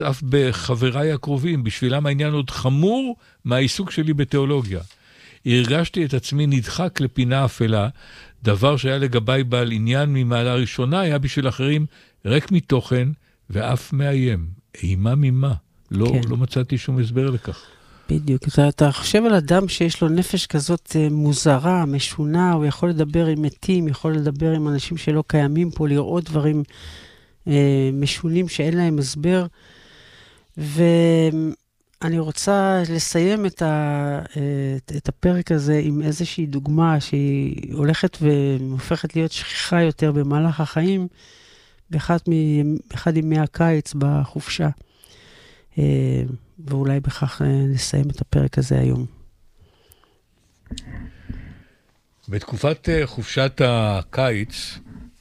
אף בחבריי הקרובים, בשבילם העניין עוד חמור מהעיסוק שלי בתיאולוגיה. הרגשתי את עצמי נדחק לפינה אפלה, דבר שהיה לגביי בעל עניין ממעלה ראשונה, היה בשביל אחרים ריק מתוכן ואף מאיים. אימה ממה? לא מצאתי שום הסבר לכך. בדיוק. אתה חושב על אדם שיש לו נפש כזאת מוזרה, משונה, הוא יכול לדבר עם מתים, יכול לדבר עם אנשים שלא קיימים פה, לראות דברים משונים שאין להם הסבר, ואני רוצה לסיים את הפרק הזה עם איזושהי דוגמה שהיא הולכת והופכת להיות שכיחה יותר במהלך החיים, באחד ימי הקיץ בחופשה. ואולי בכך נסיים את הפרק הזה היום. בתקופת חופשת הקיץ,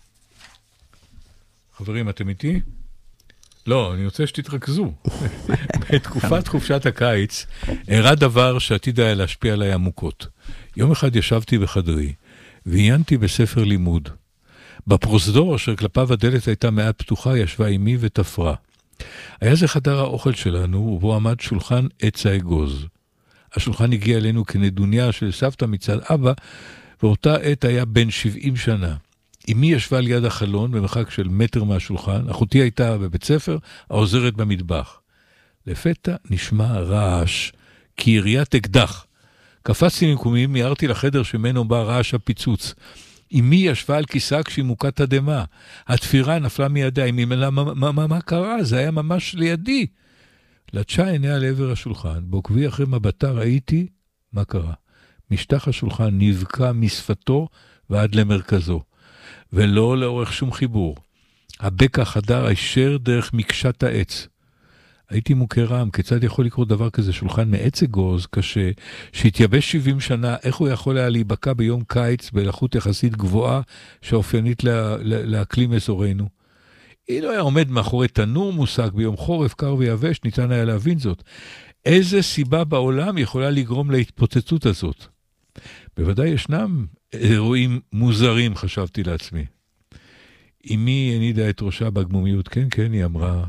חברים, אתם איתי? לא, אני רוצה שתתרכזו. בתקופת חופשת הקיץ, אירע דבר שעתיד היה להשפיע עליי עמוקות. יום אחד ישבתי בחדרי, ועיינתי בספר לימוד. בפרוזדור אשר כלפיו הדלת הייתה מעט פתוחה, ישבה אמי ותפרה. היה זה חדר האוכל שלנו, ובו עמד שולחן עץ האגוז. השולחן הגיע אלינו כנדוניה של סבתא מצד אבא, ואותה עת היה בן 70 שנה. אמי ישבה על יד החלון, במרחק של מטר מהשולחן, אחותי הייתה בבית ספר, העוזרת במטבח. לפתע נשמע רעש, כיריית אקדח. קפצתי ממקומי, מיהרתי לחדר שממנו בא רעש הפיצוץ. אמי ישבה על כיסאה כשהיא מוכת תדמה. התפירה נפלה מידיה. אמי, מה קרה? זה היה ממש לידי. לטשה עיניה לעבר השולחן. בעוקבי אחרי מבטה ראיתי מה קרה. משטח השולחן נבקע משפתו ועד למרכזו. ולא לאורך שום חיבור. הבקע חדר הישר דרך מקשת העץ. הייתי מוכרם, כיצד יכול לקרות דבר כזה, שולחן מעץ אגוז קשה, שהתייבש 70 שנה, איך הוא יכול היה להיבקע ביום קיץ בלחות יחסית גבוהה, שאופיינית לאקלים אזורנו? היא לא היה עומד מאחורי תנור מושג ביום חורף, קר ויבש, ניתן היה להבין זאת. איזה סיבה בעולם יכולה לגרום להתפוצצות הזאת? בוודאי ישנם אירועים מוזרים, חשבתי לעצמי. אמי הנידה את ראשה בגמומיות, כן, היא אמרה,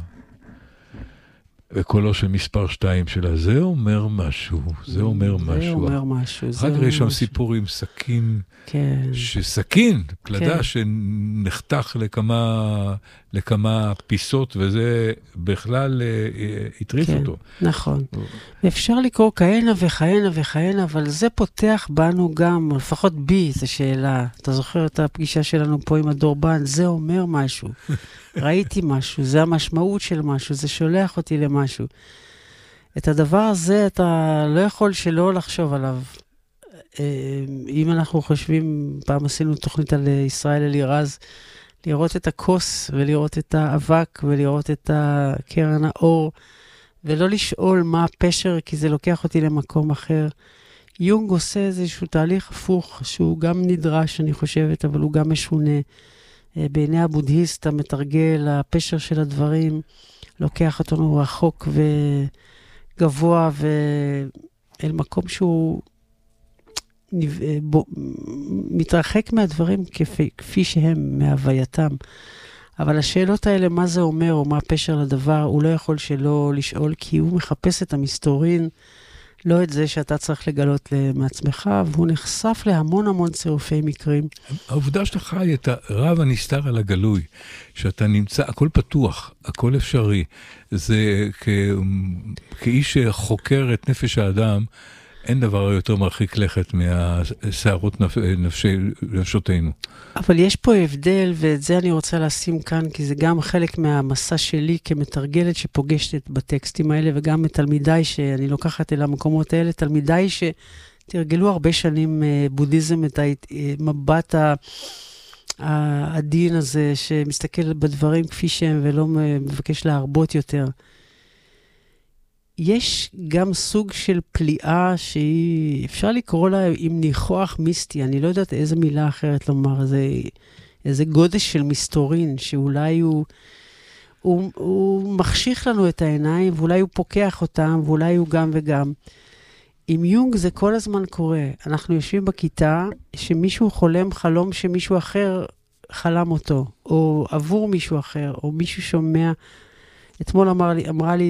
וקולו של מספר 2 שלה, זה אומר משהו, זה אומר משהו. אחר כך יש שם סיפור עם סכין, שסכין, פלדה שנחתך לכמה פיסות, וזה בכלל הטריף אותו. נכון. אפשר לקרוא כהנה וכהנה, אבל זה פותח בנו גם, לפחות בי, זו שאלה. אתה זוכר את הפגישה שלנו פה עם הדורבן, זה אומר משהו. ראיתי משהו, זה המשמעות של משהו, זה שולח אותי למשהו. את הדבר הזה אתה לא יכול שלא לחשוב עליו. אם אנחנו חושבים, פעם עשינו תוכנית על ישראל אלירז, לראות את הכוס ולראות את האבק ולראות את קרן האור, ולא לשאול מה הפשר, כי זה לוקח אותי למקום אחר. יונג עושה איזשהו תהליך הפוך, שהוא גם נדרש, אני חושבת, אבל הוא גם משונה. בעיני הבודהיסט המתרגל, הפשר של הדברים, לוקח אותנו רחוק וגבוה ואל מקום שהוא מתרחק מהדברים כפי שהם, מהווייתם. אבל השאלות האלה, מה זה אומר או מה הפשר לדבר, הוא לא יכול שלא לשאול, כי הוא מחפש את המסתורין, לא את זה שאתה צריך לגלות מעצמך, והוא נחשף להמון צירופי מקרים. העובדה שאתה חי את הרב הנסתר על הגלוי, שאתה נמצא, הכל פתוח, הכל אפשרי, זה כאיש שחוקר את נפש האדם, אין דבר יותר מרחיק לכת מהשערות נפשותינו. אבל יש פה הבדל, ואת זה אני רוצה לשים כאן, כי זה גם חלק מהמסע שלי כמתרגלת שפוגשת בטקסטים האלה, וגם מתלמידיי שאני לוקחת אל המקומות האלה, תלמידיי שתרגלו הרבה שנים בודהיזם, את המבט הדין הזה, שמסתכל בדברים כפי שהם, ולא מבקש להרבות יותר. יש גם סוג של פליאה שהיא, אפשר לקרוא לה עם ניחוח מיסטי, אני לא יודעת איזה מילה אחרת לומר, איזה גודש של מסתורין, שאולי הוא מחשיך לנו את העיניים, ואולי הוא פוקח אותם, ואולי הוא גם וגם. עם יונג זה כל הזמן קורה. אנחנו יושבים בכיתה, שמישהו חולם חלום שמישהו אחר חלם אותו, או עבור מישהו אחר, או מישהו שומע אתמול אמרה לי